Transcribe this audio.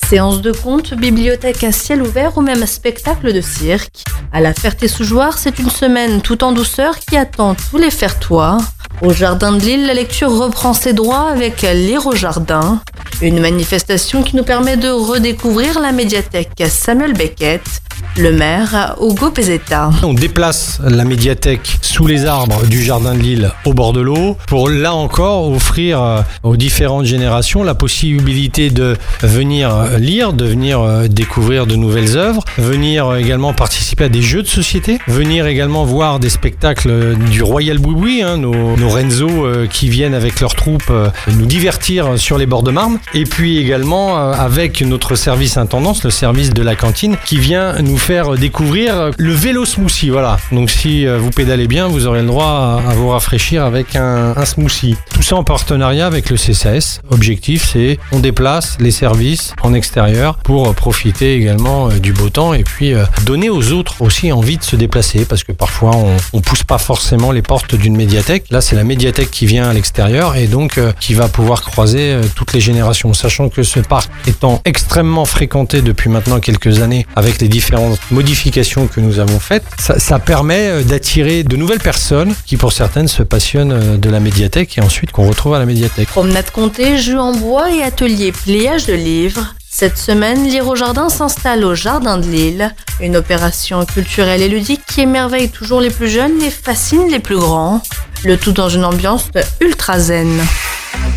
Séance de contes, bibliothèque à ciel ouvert ou même spectacle de cirque. À la Ferté-sous-Jouarre, c'est une semaine tout en douceur qui attend tous les Fertois. Au Jardin de l'Île, la lecture reprend ses droits avec Lire au Jardin. Une manifestation qui nous permet de redécouvrir la médiathèque Samuel Beckett. Le maire, Ugo Pezzetta. On déplace la médiathèque sous les arbres du Jardin de l'Île au bord de l'eau pour là encore offrir aux différentes générations la possibilité de venir lire, de venir découvrir de nouvelles œuvres, venir également participer à des jeux de société, venir également voir des spectacles du Royal Boui-Boui, nos Renzo qui viennent avec leur troupe nous divertir sur les bords de Marne, et puis également avec notre service intendance, le service de la cantine qui vient nous faire découvrir le vélo smoothie. Voilà. Donc si vous pédalez bien, vous aurez le droit à vous rafraîchir avec un smoothie. Tout ça en partenariat avec le CCAS. Objectif, c'est on déplace les services en extérieur pour profiter également du beau temps et puis donner aux autres aussi envie de se déplacer parce que parfois on pousse pas forcément les portes d'une médiathèque. Là, c'est la médiathèque qui vient à l'extérieur et donc qui va pouvoir croiser toutes les générations. Sachant que ce parc étant extrêmement fréquenté depuis maintenant quelques années avec les différentes modifications que nous avons faites, ça permet d'attirer de nouvelles personnes qui pour certaines se passionnent de la médiathèque et ensuite qu'on retrouve à la médiathèque. Promenade comptée, jeux en bois et atelier pliage de livres. Cette semaine, Lire au Jardin s'installe au Jardin de l'Île, une opération culturelle et ludique qui émerveille toujours les plus jeunes et fascine les plus grands. Le tout dans une ambiance ultra zen.